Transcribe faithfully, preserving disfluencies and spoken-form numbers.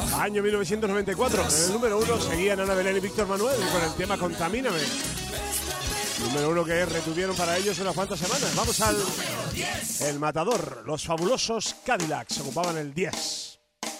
Año mil novecientos noventa y cuatro. En el número uno seguían Ana Belén y Víctor Manuel con el tema Contamíname. Número uno que retuvieron para ellos unas cuantas semanas. Vamos al El Matador. Los fabulosos Cadillacs ocupaban el diez.